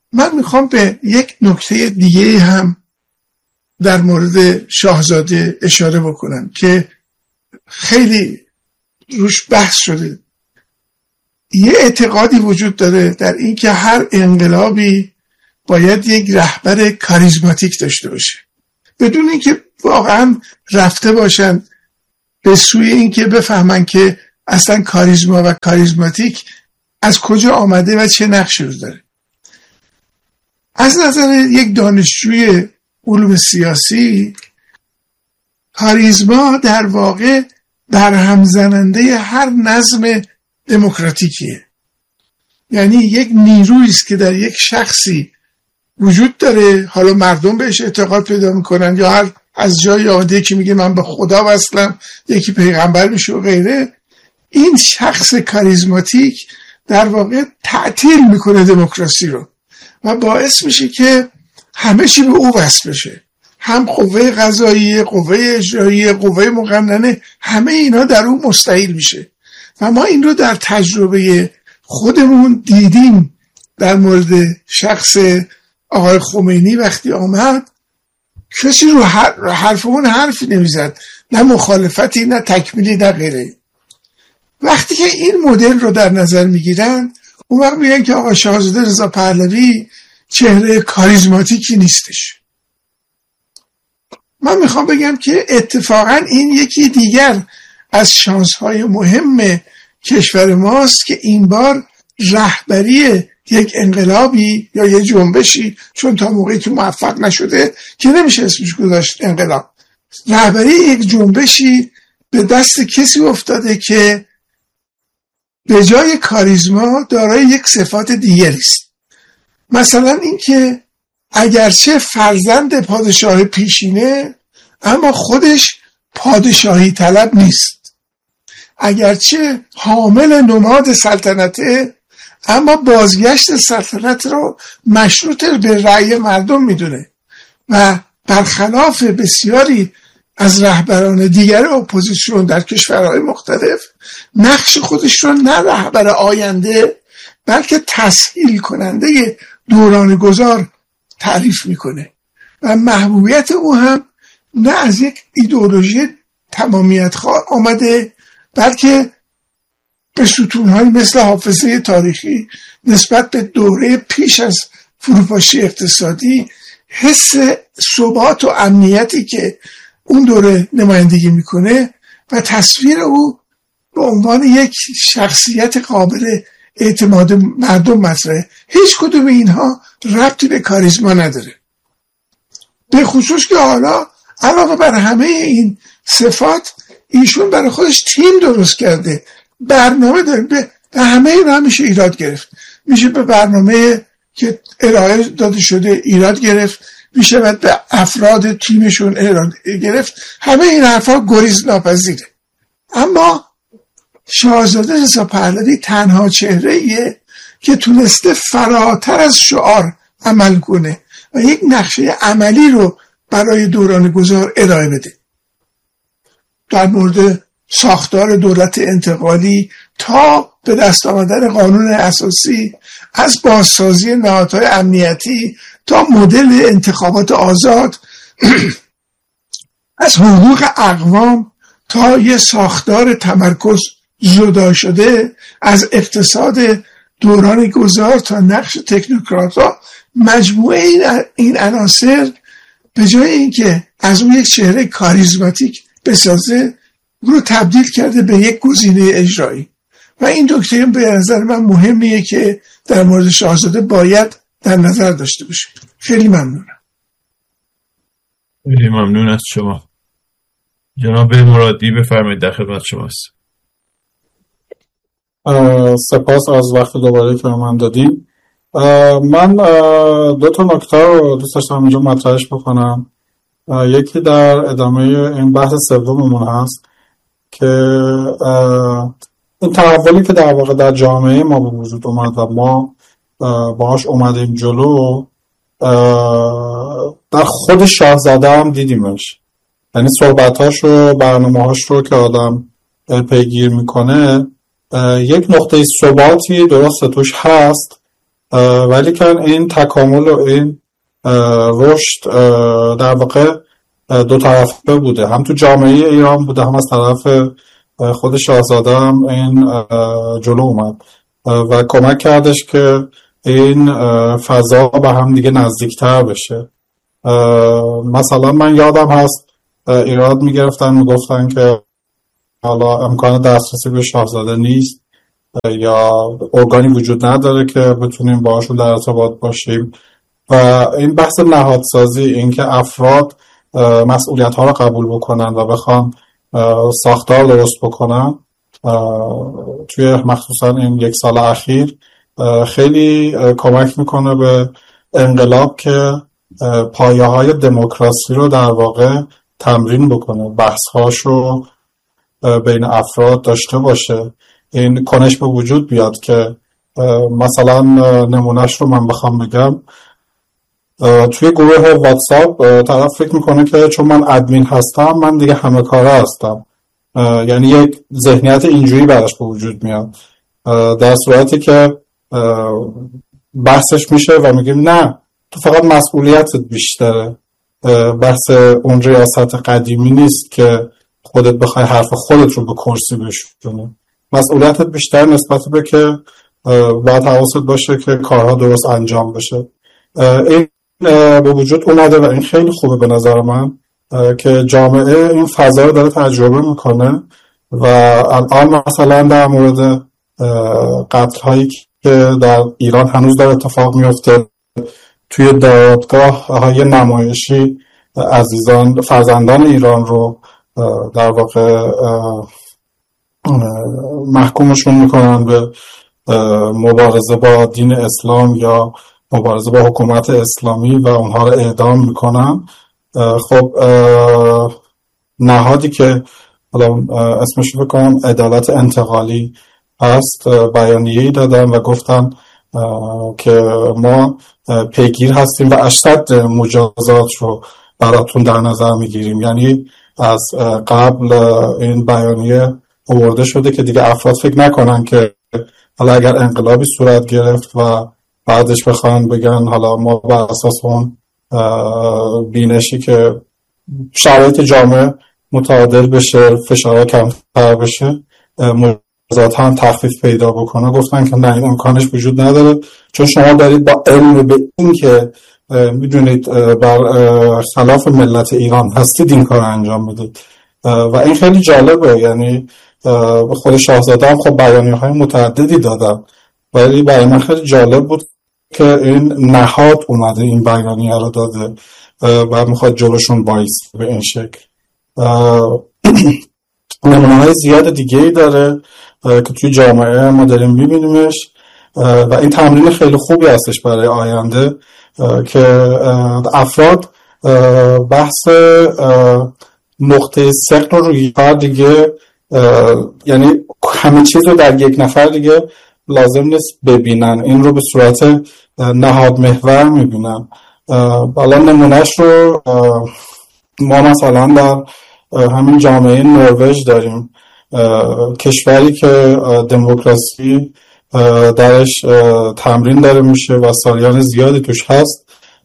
من میخوام به یک نکته دیگه هم در مورد شاهزاده اشاره بکنم که خیلی روش بحث شده. یه اعتقادی وجود داره در این که هر انقلابی باید یک رهبر کاریزماتیک داشته باشه، بدون اینکه واقعا رفته باشن به سوی این که بفهمن که اصلا کاریزما و کاریزماتیک از کجا آمده و چه نقشی رو داره. از نظر یک دانشجوی علوم سیاسی، کاریزما در واقع برهم زننده هر نظم دموکراتیکیه. یعنی یک نیرویی است که در یک شخصی وجود داره، حالا مردم بهش اعتقاد پیدا میکنن یا هر از جای آمده که میگه من به خدا وصلم، یکی پیغمبر میشه و غیره. این شخص کاریزماتیک در واقع تعطیل میکنه دموکراسی رو و باعث میشه که همه چی به او وصل بشه، هم قوه قضاییه، قوه اجراییه، قوه مقننه، همه اینا در اون مستحیل میشه. و ما این رو در تجربه خودمون دیدیم. در مورد شخص آقای خمینی وقتی آمد، کسی رو حرف اون حرفی نمیزد، نه مخالفتی، نه تکمیلی، نه غیره. وقتی که این مدل رو در نظر میگیرن، اون وقت میگن که آقا شاهزاده رضا پهلوی چهره کاریزماتیکی نیستش. من میخوام بگم که اتفاقا این یکی دیگر از شانس‌های مهم کشور ماست که این بار رهبری یک انقلابی یا یک جنبشی، چون تا موقعی که موفق نشده که نمیشه اسمش گذاشت انقلاب، رهبری یک جنبشی به دست کسی افتاده که به جای کاریزما دارای یک صفات دیگری است. مثلا این که اگرچه فرزند پادشاه پیشینه، اما خودش پادشاهی طلب نیست. اگرچه حامل نماد سلطنته، اما بازگشت سلطنت رو مشروط به رأی مردم میدونه و برخلاف بسیاری از رهبران دیگر اپوزیسیون در کشورهای مختلف، نقش خودش رو نه رهبر آینده بلکه تسهیل کننده دوران گذار تعریف میکنه و محبوبیت او هم نه از یک ایدئولوژی تمامیت خواه آمده، بلکه به ستون‌های مثل حافظه تاریخی نسبت به دوره پیش از فروپاشی اقتصادی، حس ثبات و امنیتی که اون دوره نمایندگی میکنه و تصویر او به عنوان یک شخصیت قابل اعتماد مردم مطرحه. هیچ کدوم اینها ربطی به کاریزما نداره، به خصوص که حالا علاوه بر همه این صفات ایشون برای خودش تیم درست کرده، برنامه داره. به همه این هم میشه ایراد گرفت، میشه به برنامه که ارائه داده شده ایراد گرفت، میشه بعد به افراد تیمشون ایراد گرفت. همه این حرفا گریز ناپذیره. اما شاهزاده رضا پهلوی تنها چهره‌ایه که تونسته فراتر از شعار عمل کنه و یک نقشه عملی رو برای دوران گذار ارائه بده. در مورد ساختار دولت انتقالی تا به دست آمدن قانون اساسی، از بازسازی نهادهای امنیتی تا مدل انتخابات آزاد، از حقوق اقوام تا یه ساختار تمرکز جدا شده، از اقتصاد دوران گذار تا نقش تکنوکرات‌ها، مجموعه این عناصر به جای اینکه از اون یک چهره کاریزماتیک بسازه، رو تبدیل کرده به یک گزینه اجرایی. و این نکته به نظر من مهمیه که در مورد شاهزاده باید در نظر داشته باشه. خیلی ممنونم. خیلی ممنون از شما. جناب مرادی بفرمایید، در خدمت شماست. سپاس از وقت دوباره که من دادیم. من دو تا نکته رو دوست داشتم اینجا مطرحش بکنم. یکی در ادامه این بحث سوممون هست که این تحولی که در واقع در جامعه ما به وجود اومد و ما باهاش اومدیم جلو، در خود شاهزاده هم دیدیمش. یعنی صحبتاش و برنامه‌هاش رو که آدم پیگیر میکنه، یک نقطه ثباتی درست توش هست ولی که این تکامل و این رشد در واقع دو طرفه بوده، هم تو جامعه ایران بوده، هم از طرف خود شاهزاده هم این جلو اومد و کمک کردش که این فضا به هم دیگه نزدیکتر بشه. مثلا من یادم هست ایراد میگرفتن، میگفتن که حالا امکان دسترسی به شاهزاده نیست یا ارگانی وجود نداره که بتونیم باهاشون در ارتباط باشیم و این بحث نهادسازی، این که افراد مسئولیت ها رو قبول بکنن و بخوان ساختار درست بکنن، توی مخصوصا این یک سال اخیر خیلی کمک میکنه به انقلاب که پایه های دموکراسی رو در واقع تمرین بکنه، بحث هاش رو بین افراد داشته باشه، این کنش به وجود بیاد که مثلا نمونهش رو من بخوام بگم، توی گروه واتساپ طرف فکر میکنه که چون من ادمین هستم من دیگه همه کاره هستم، یعنی یک ذهنیت اینجوری براش به وجود میاد، در صورتی که بحثش میشه و میگیم نه، تو فقط مسئولیتت بیشتره، بحث اون ریاست قدیمی نیست که خودت بخوای حرف خودت رو به کرسی بشونی، مسئولیتت بیشتر نسبت به که باید حواست باشه که کارها درست انجام بشه. این به وجود اومده و این خیلی خوبه به نظر من که جامعه این فضا رو داره تجربه میکنه و الان مثلا در مورد قتل هایی که در ایران هنوز داره اتفاق میفته، توی دادگاه های نمایشی عزیزان فرزندان ایران رو در واقع محکومشون میکنن به مبارزه با دین اسلام یا مبارزه با حکومت اسلامی و اونها رو اعدام میکنن. خب نهادی که حالا اسمش رو بکنم عدالت انتقالی هست بیانیه‌ای دادن و گفتن که ما پیگیر هستیم و اشد مجازات رو براتون در نظر میگیریم، یعنی از قبل این بیانیه آورده شده که دیگه افراد فکر نکنن که حالا اگر انقلابی صورت گرفت و بعدش بخوان بگن حالا ما بر اساس اون بینشی که شرایط جامعه متعادل بشه، فشارها کمتر بشه، مجازات هم تخفیف پیدا بکنه، گفتن که نه، این امکانش وجود نداره، چون شما دارید با علم به این که میدونید بر خلاف ملت ایران هستید این کار انجام میدید و این خیلی جالبه. یعنی خود شاهزاده هم خب بیانیه‌های متعددی دادن، ولی برای من خیلی جالب بود که این نهاد اومده این بیانیه رو داده و میخواد جلوشون بایسته به این شکل. نمونه‌های زیاد دیگه‌ای داره که توی جامعه ما داریم میبینیمش و این تمرین خیلی خوبی هستش برای آینده که افراد بحث نقطه ثقل رو روی کار دیگه، یعنی همه چیز رو در یک نفر دیگه لازم نیست ببینن، این رو به صورت نهاد محور میبینن. حالا نمونهش رو ما مثلا در همین جامعه نروژ داریم، کشوری که دموکراسی درش تمرین داره میشه و سالیان زیادی توش هست.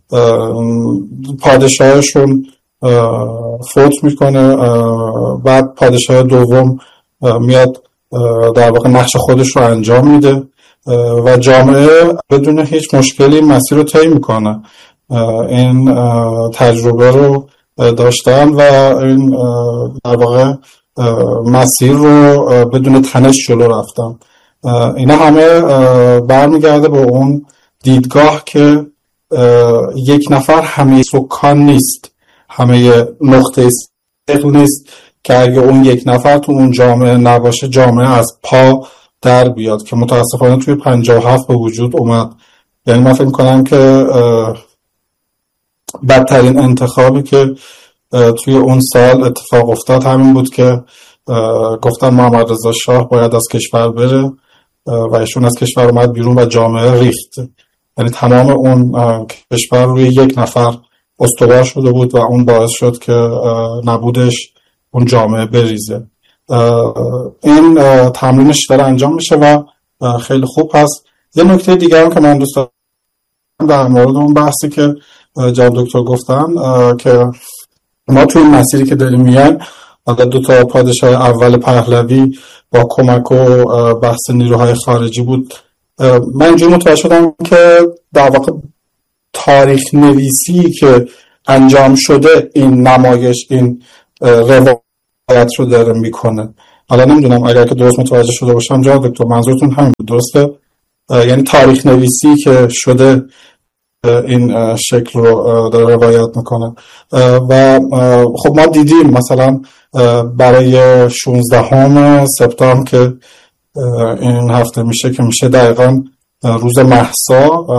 پادشاهشون فوت میکنه، بعد پادشاه دوم میاد در واقع نقش خودش رو انجام میده و جامعه بدون هیچ مشکلی مسیر رو طی میکنه. این تجربه رو داشتن و این در واقع مسیر رو بدون تنش جلو رفتن. اینا همه برمیگرده به اون دیدگاه که یک نفر همه سکان نیست، همه نقطه ثقل نیست که اگه اون یک نفر تو اون جامعه نباشه جامعه از پا در بیاد، که متاسفانه توی 57 به وجود اومد. یعنی من فکر می‌کنم که بدترین انتخابی که توی اون سال اتفاق افتاد همین بود که گفتن محمد رضا شاه باید از کشور بره و ایشون از کشور اومد بیرون و جامعه ریخت. یعنی تمام اون کشور روی یک نفر استوار شده بود و اون باعث شد که نبودش اون جامعه بریزه. این تمرینش داره انجام میشه و خیلی خوب هست. یه نکته دیگه هم که من دوست در مورد اون بحثی که جناب دکتر گفتن که ما توی مسیری که داریم میایم، حالا 2 پادشاه اول پهلوی با کمک و بحث نیروهای خارجی بود. من اینجور متوجه شدم که در واقع تاریخ نویسی که انجام شده این نمایش، این روایت رو داره میکنه. حالا نمیدونم اگر که درست متوجه شده باشم جناب دکتر منظورتون همین درسته؟ یعنی تاریخ نویسی که شده این شکل رو داره روایت میکنه. و خب ما دیدیم مثلا برای 16 سپتامبر که این هفته میشه، که میشه دقیقا روز مهسا،